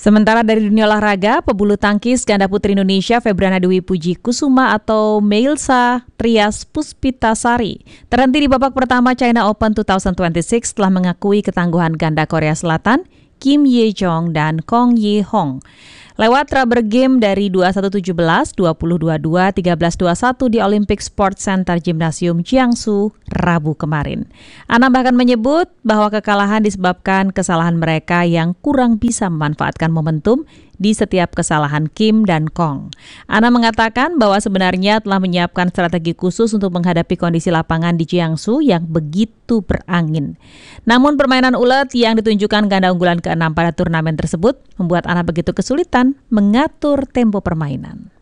Sementara dari dunia olahraga, pebulu tangkis ganda putri Indonesia Febriana Dewi Puji Kusuma atau Meilsa Trias Puspitasari terhenti di babak pertama China Open 2026 setelah mengakui ketangguhan ganda Korea Selatan Kim Ye-jong dan Kong Ye-hong. Lewat rubber game dari 21-17, 20-22, 13-21 di Olympic Sports Center Gymnasium Jiangsu, Rabu kemarin. Ana bahkan menyebut bahwa kekalahan disebabkan kesalahan mereka yang kurang bisa memanfaatkan momentum di setiap kesalahan Kim dan Kong. Ana mengatakan bahwa sebenarnya telah menyiapkan strategi khusus untuk menghadapi kondisi lapangan di Jiangsu yang begitu berangin. Namun permainan ulet yang ditunjukkan ganda unggulan ke-6 pada turnamen tersebut membuat Ana begitu kesulitan mengatur tempo permainan.